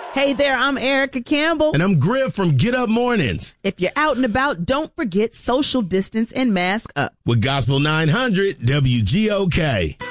Hey there, I'm Erica Campbell. And I'm Griff from Get Up Mornings. If you're out and about, don't forget social distance and mask up. With Gospel 900 WGOK.